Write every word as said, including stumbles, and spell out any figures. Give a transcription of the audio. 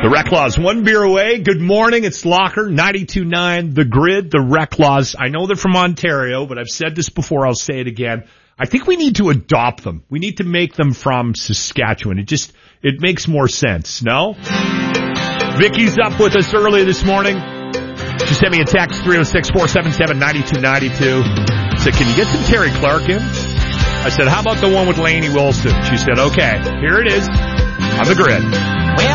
The Reclaws, one beer away. Good morning. It's Locker, ninety-two point nine, The Grid, the Reclaws. I know they're from Ontario, but I've said this before. I'll say it again. I think we need to adopt them. We need to make them from Saskatchewan. It just, it makes more sense, no? Vicky's up with us early this morning. She sent me a text, three oh six, four seven seven, nine two nine two. Said, can you get some Terry Clark in? I said, how about the one with Lainey Wilson? She said, okay, here it is on The Grid.